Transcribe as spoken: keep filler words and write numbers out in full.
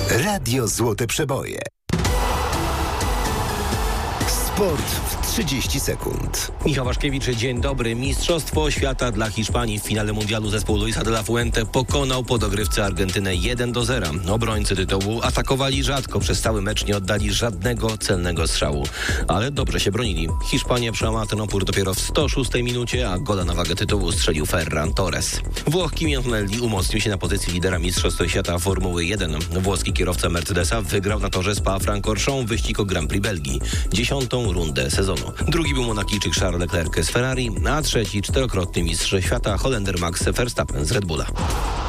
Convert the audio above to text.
Radio Złote Przeboje. Sport w trzydzieści sekund. Michał Waszkiewicz, dzień dobry. Mistrzostwo świata dla Hiszpanii w finale mundialu zespół Luisa de la Fuente pokonał po dogrywce Argentynę jeden do zera. Obrońcy tytułu atakowali rzadko, przez cały mecz nie oddali żadnego celnego strzału. Ale dobrze się bronili. Hiszpania przełamała ten opór dopiero w sto szóstej minucie, a gola na wagę tytułu strzelił Ferran Torres. Włoch Kimi Antonelli umocnił się na pozycji lidera Mistrzostw Świata Formuły jeden. Włoski kierowca Mercedesa wygrał na torze Spa-Francorchamps wyścig o Grand Prix Belgii. Dziesiątą rundę sezonu. Drugi był Monakijczyk Charles Leclerc z Ferrari, a trzeci czterokrotny mistrz świata Holender Max Verstappen z Red Bulla.